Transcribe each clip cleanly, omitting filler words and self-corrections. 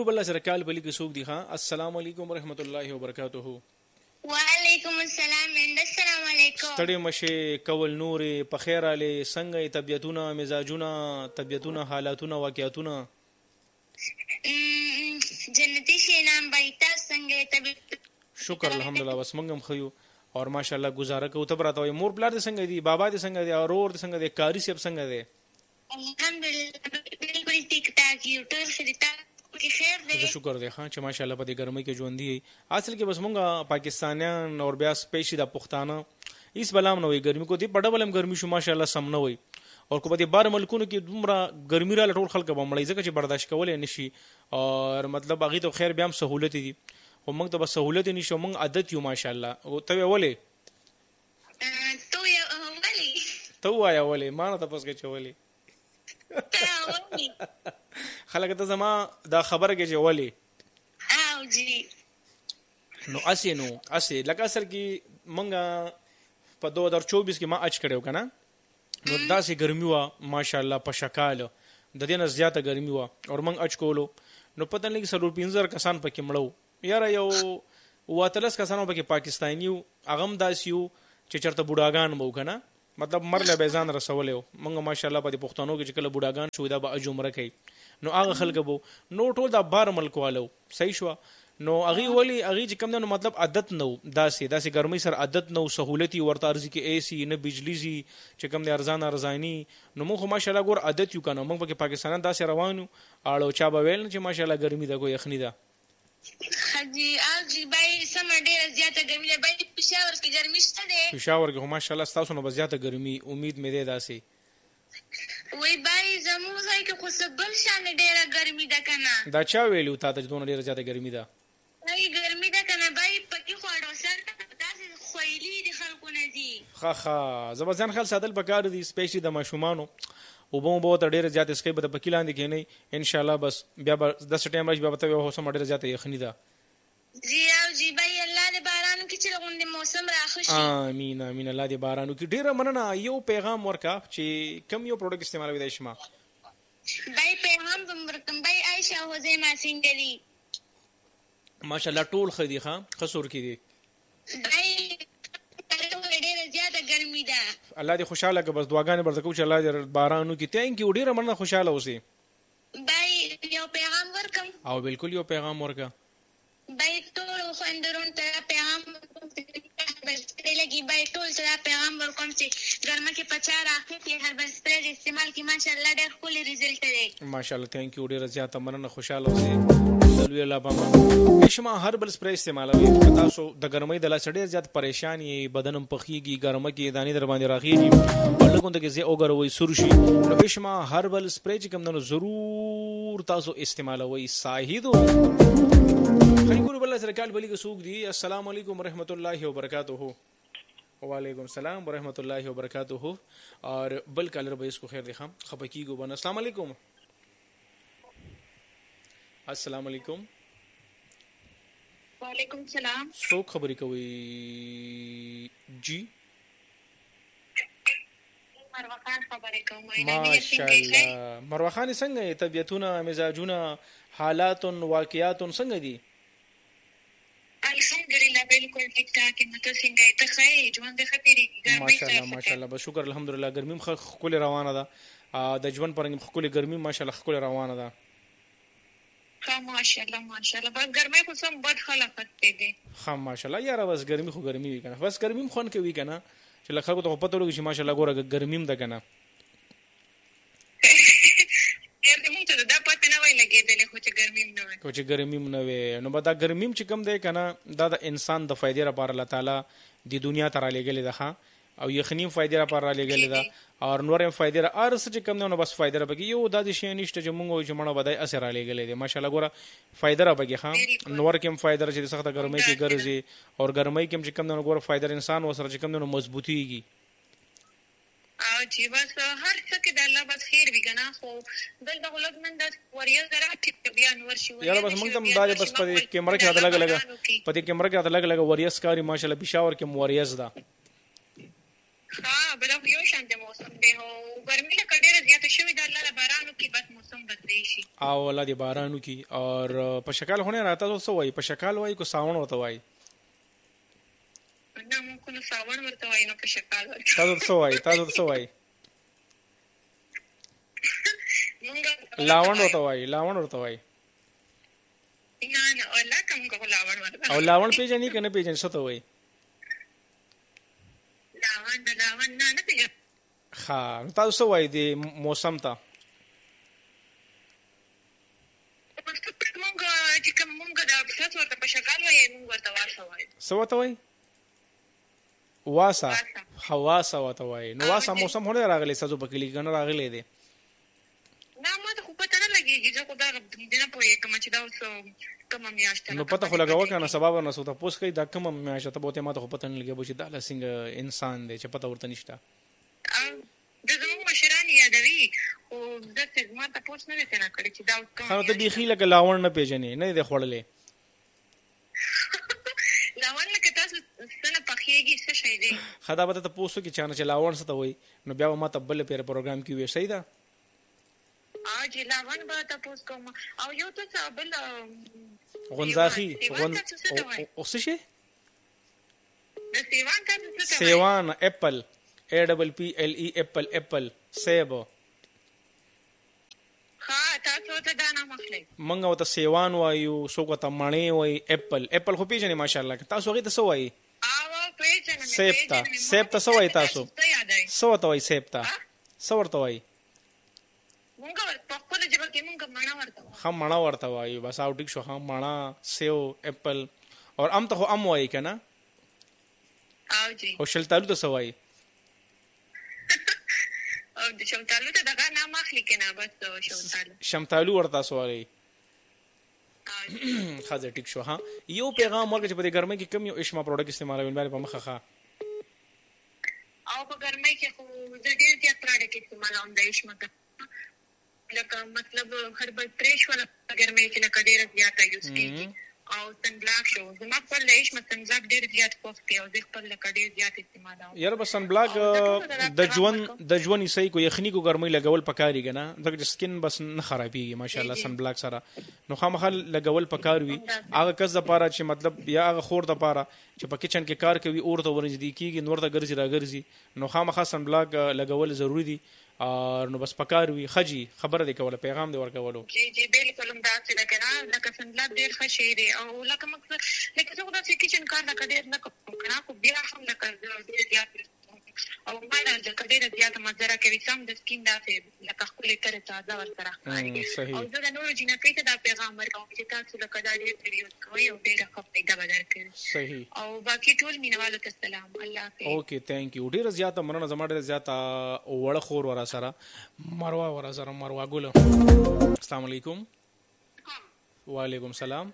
بل سره کال بلی کې سوق دی ها. السلام علیکم ورحمت الله وبرکاته. وعلیکم السلام and السلام علیکم. ستړي مشه کول نورې په خیر علي څنګه طبيعتونه مزاجونه طبيعتونه حالاتونه واقعیتونه جنتی شینام بایتا څنګه طبيعت شکر الحمدلله بس موږ هم خيو اور ماشاءالله گزاره کو ته براته مور بلار دې څنګه دي بابا دې څنګه دي اور دې څنګه دي کاری سب څنګه دي الحمدلله بالکل ټیک ټاک یو ټول خریدا کې خیر دی. شکر دی خان چې ماشاءالله په دې ګرمۍ کې ژوند دي اصل کې بس مونږه پاکستانیان اور بیا سپیشلی د پښتانه اس بلام نه وي ګرمي کو دي په ډبل هم ګرمي شو ماشاءالله سم نه وي اور کو په دې بار ملکونو کې دومره ګرمي را لټول خلک به مړی ځکه چې برداشت کولای نشي اور مطلب هغه ته خیر بیا هم سہولت دي او موږ ته بس سہولت نشو موږ عادت یو ماشاءالله او ته ولې تو وایا ولې ما نه تاسو کې چولې خلک ته زما دا خبره کې چولې او جی نو اسی لکه اصل کې مونږه په 2024 کې ما اچ کړو کنه نو داسې ګرمي وا ماشاءالله په شکال د دې نه زیاته ګرمي وا اور مونږ اچ کولو نو پته نه کې سلور 15 کسان پکې مړو یار یو واتلس کسانو پکې پاکستانیو اغم داسیو چې چرته بوډاګان مو کنه مطلب مرله به ځان رسولیو مونږ ماشاءالله په پښتنو کې چې کله بوډاګان شو دا به اجمره کوي نو هغه خلک بو نو ټول دا بار ملک والو صحیح شو نو اغي ولی اغي چې کوم نو مطلب عادت نو داسې ګرمۍ سره عادت نو سہولتي ورته ارزي کې اي سي نه بجلی سي چې کوم د ارزاني نو موږ ماشاءالله ګور عادت یو کنه موږ په پاکستان داسې روانو اړو چا به ویل چې ماشاءالله ګرمي دا کوئی یخني ده حجی اجي بای سم ډیره زیاته ګرمي ده بای پېښور کې ګرمي شته ده پېښور کې ماشاءالله تاسو نو زیاته ګرمي امید مې ده داسې وای بای زمو ځای کې خو سبل شان ډیره ګرمي ده کنه دا چا ویلو تا ته دونه ډیره زیاته ګرمي ده ای ګرمي ده کنه بای پکې خوړو سره داسې خوېلی دي خلکو نه دي خا زبرځان خل ساتل پکار دي سپیشلی د ماشومانو او بو ته ډیره زیاته اسکې به په کلاندې کې نه ان شاء الله بس بیا د سټیم راځي بیا ته هو سم ډیره زیاته یخنی ده جی او جی بای الله دې باران کې چې غونډه موسم راخشي امين امين الله دې بارانو کې ډیره مننه یو پیغام ورکا چې کم یو پروډکټ استعمالوي د شما بای پیغام ورکم بای عائشہ حزیمه سنگلی ماشاءالله ټول خدي ښا خسور کې دي بای ډیره زیاته ګرمي ده الله دې خوشاله که بس دعاګانې برته کو چې الله دې بارانو کې ثانک یو ډیره مننه خوشاله اوسې بای یو پیغام ورکم او بالکل یو پیغام ورکا بای ټول خوندرون ته پیغام لګي بای ټول ته پیغام ورکوم چې ګرمه کې 50 راخې کې هربل سپری استعمال کې ماشاءالله ډېر ښکلی ریزلټ دی ماشاءالله ثانک یو ډیره زیاته مننه خوشاله اوسې دلوي الله پاما شما هربل سپری استعمالوي تاسو د ګرمۍ د لاس ډېر زیات پریشان یې بدنم پخېږي ګرمه کې دانی در باندې راخېږي ولګون ته کې زه اوګروي سرشي نو شما هربل سپری چې کوم نو ضرور تاسو استعمالوي ساهیدو خیګور بل سره کال بلی کې سوق دی السلام علیکم ورحمت الله وبرکاتہ وعلیکم السلام ورحمت الله وبرکاتہ اور بل کالر به اس کو خیر دخم خپکی گو بن السلام علیکم السلام علیکم وعلیکم السلام سو خبرې کوي جی مروه خان خبرې کوم ماشاءالله مروه خان څنګه طبيعتونه مزاجونه حالات واقعیات څنګه دي الحمدلله بالکل ټیک ټاک مته څنګه ته خې ژوند ښه تیریږي ماشاءالله به شکر الحمدلله ګرمیم خپل روانه ده د ژوند پرنګ خپل ګرمیم ماشاءالله خپل روانه ده ماشاءالله بس ګرمي خو سم بد خلقت دي ماشاءالله یاره بس ګرمي خو ګرمي وي کنه بس ګرمیم خون کوي کنه چې لکه خلکو ته پته لګي چې ماشاءالله ګوره ګرمیم ده کنه کو چې ګرمیم نه وي نو به دا ګرمیم چې کم دی کنه دا د انسان د فائدې لپاره الله تعالی د دنیا ته را لېږلې ده او یخنیم فائدې لپاره را لېږلې ده او نورم فائدې را ارس چې کم نه بس فائدې را بګي یو د دې شی نشته چې مونږ چې مړه بدای اثر را لېږلې ده ماشاءالله ګوره فائدې را بګي نور کوم فائدې چې سخت ګرمۍ کې ګرځي او ګرمۍ کوم چې کم نه ګوره فائدې انسان وسره چې کم نه مضبوطيږي او چې بس هر څه کې د الله بس خیر وي کنه خو دلته غلط من د وریه زراعت بیا نور شي یاره بس موږ ته دا بس په کیمرا کې لګ په دې کیمرا کې لګ وریه سکاري ماشاءالله پېښور کې وریه زده بل یو شانته موسم دی او ګرمي له ډېره زیاته شوې ده الله د بارانو کې بس موسم بدلی شي او الله دې بارانو کی اور په شکل هونه راته څه وای په شکل وای کو ساون ورته وای نه مونږ کو ساون ورته وای نو په شکل ورته تاسو څه وای لاون ورته وای نه الله کوم کو لاون ورته او لاون پیژنې کنه پیژنې څه ته وای لاون نه پیژنې ها تاسو څه وای دی موسم ته مونږ دا څه ورته په شکل وای مونږ ورته وای څه ورته وای واسا حواسا ورته وای نو واسا موسم هونه راغلی سازو په کلی کنه راغلی دی نه ما ته خو پته نه لګیږي چې خو دا نه پوهېږم چې دا اوس کومه میاشت نو پته خو لګاوه کنه سبب نه سو ته پوس کوي دا کومه میاشت ته بوته ما ته خو پته نه لګي چې دا څنګه انسان دی چې پته ورته نشته د زموږ مشران یادوي او د څه ما ته پوس نه وته نه کړی چې دا کوم خو ته بيخي لکه لاون نه پیژنې نه دی خړلې لاون لکه تاسو څنګه پخېږي څه شي دی خدا به ته پوسو کې چانه چې لاون څه ته وای نو بیا ما ته بل پیر پروګرام کې وې صحیح ده اج لاون به تاسو کوم او یو څه بل غنزاخي او څه شي د سیوان تاسو څه سیوان اپل APPLE اپل سیب ها تاسو ته دا نام اخلي منګه وته سیوان وایو څوک ته مڼې وای اپل خو پیژنې ماشاءالله تاسو هغه ته څه وای او پیژنې سیب ته څه وای تاسو څه وته وای سیب ته څه ورته وای مونږ په خپل ژبه کې مونږ مڼه ورته وای بس او ټیک شو مڼه سیو اپل اور ام ته ام وای کنه او جی او شلتالو ته څه وای او د شمتالو ته دغه نام اخلي کنه بس شمتالو ورته سوالي خاطر ټیک شو ها یو پیغام ورکړي چې په دې ګرمۍ کې کم یو اشما پروډکټ استعمالوي باندې په مخه ښه او په ګرمۍ کې خو ډېر زیات پروډکټ استعمالوم د اشما لکه مطلب هربل فریش ولا ګرمۍ کې لکه ډېر زیات یوز کیږي او سن بلاک شو زما په لایش مثلا بلاک ډېر زیات پوسټ دی او د خپل لکه ډېر زیات استعمالوم یار بس سن بلاک د ژوند یې کو یخنی کو ګرمۍ لګول پکاري کنه دغه سکین بس نه خرابېږي ماشاءالله سن بلاک سره نو خامخا لګول پکاروي هغه کس د پاره چې مطلب یا هغه خور د پاره چې په کچن کې کار کوي اور ته ورنځ دی کیږي نور ته ګرځي راګرځي نو خامخا سن بلاک لګول ضروری دي نو بس پکاروي خجی خبره دی کوله پیغام دی ورکولو جی بالکل هم دا څه لګنا لکه سنلاب ډیر ښه شی دی او لکه مقصد لکه څنګه دا چې کچن کار لکه ډیر نه کوم کو بیا هم لکه ډیر زیات او ما دا ډیر زیات مزره کوي سم د سکین دا لکه خپل تر تازه ور سره او دا نور جنہ کې دا پیغام ورکوم چې تاسو لکه دا ډیر ویډیو کوي او ډیر ښه پیدا بدل صحیح او باقي ټول مینوالو ته سلام الله حافظ اوکے ثانک یو ډیر زیات مننه زما ډیر زیات وړ خور ورا سره مروه ګل السلام علیکم وعلیکم السلام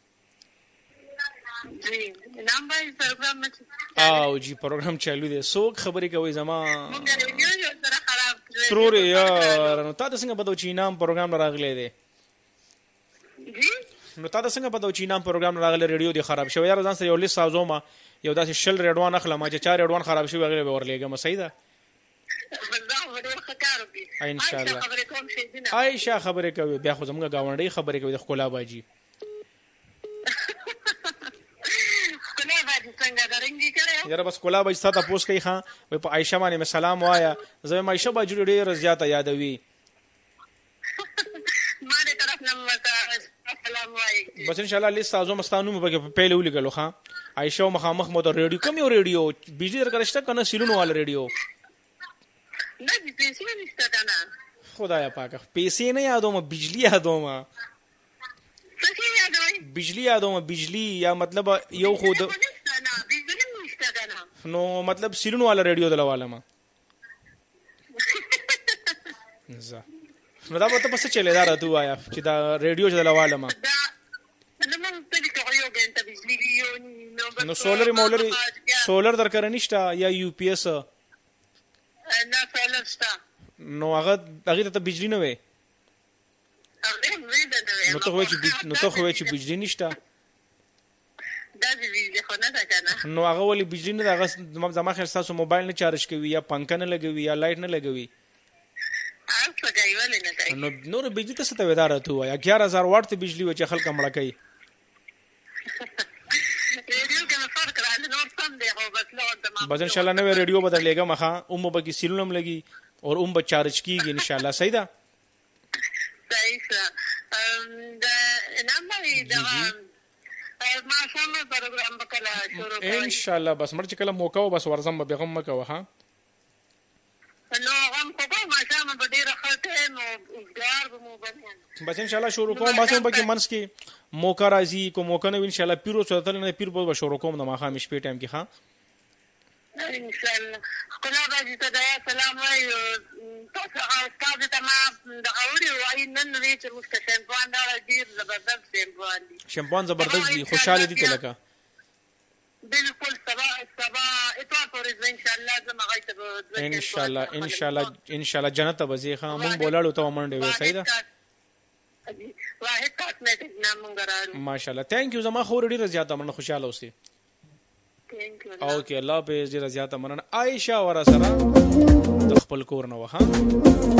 جی نام باندې پروګرام او جی پروګرام چالو دی څوک خبرې کوي زما مونږ ریډیو سره خراب ترور یار نو تاسو څنګه پدو چې نام پروګرام راغلی دی جی نو تاسو څنګه پدو چې نام پروګرام راغلی ریډیو دی خراب شوی یار ځان سره یو لیست سازوما یو داسې شل ریډوان اخلم چې 4 ریډوان خراب شوی غیر به ورلېګم صحیح ده ان شاء الله عائشہ خبرې کوي بیا خو زموږ گاونډي خبرې کوي د خلا باجی یاره بس کولا باجی ستاسو پوس کوي ها په عائشہ باندې سلام وایا زه عائشہ باجی ډېر زیات یادوي ما دې طرف نه سلام وایي بس ان شاء الله لیست تاسو مستانو په پهله ولګلو ها عائشہ مخامخ مو د ریډیو کوم یو ریډیو بجلی درکړشته کنه سیلونو والا ریډیو نه پیسې نشته کنه خدایا پاک پیسې نه یادوم بجلی یادوم بجلی یادوم بجلی یا مطلب یو خود نو مطلب سیلونو والا ریډیو دلواله ما نو دا به ته پس چلے دا راته وایا چې دا ریډیو دلواله ما نو سولر درکره نشته یا یو پی ایس نه سولر شته نو هغه ته بجلی نه وي نو ته خو چې بجلی نشته دا دې خو نه ده کنه. نو هغه ولې بجلی نه ده؟ هغه زما خیال ستاسو موبایل نه چارج کوي یا پنکه نه لګوي یا لایټ نه لګوي. څه کوي ولې نه کوي؟ نو نور بجلی ته څه ته وداره ته وایي 11000 واټ ته بجلی و چې خلک مړه کوي. ریډیو کې فرق راځي نور سم دی خو بس له بس ان شاء الله نو ریډیو بدل لګا مخه اومه بکی سیلونم لګي اور اوم به چارج کیږي ان شاء الله. صحیح ده. صحیح ده. نمبر دا ما شامل پروګرام وکړه شروع کړئ ان شاء الله. بس مرچ کله موقع و بس ورزم به غم مکو. ها نو غم کو ما شامل په ډیره خلته نو ګار به مو باندې بس ان شاء الله شروع کوم. بس به کې منس کې موقع راځي کو موقع نه ان شاء الله پیرو سره نه پیر به شروع کوم د ماخام شپې ټایم کې. ها ان شاء الله. خپل باندې ته دا سلام وایو تاسو استاد ته ما د اوري وای نن ریچ مستشفیان دا ډیر زبردست شیمپوان دي. شیمپوان زبردست دي. خوشاله دي تلکه بالکل. سبا اتوار پورې ان شاء الله زما غیته ان شاء الله ان شاء الله ان شاء الله جنت به ښه مونږ بولاړو ته منډه وي. صحیح ده. واحد کاسمیټک نام مونږ راړو. ماشاءالله. ثانک یو زما خور ډیره زیاته مننه. خوشاله اوسئ. اوکې الله به ډیره زیاته مننه. عائشہ ورا سره د خپل کور نه وها.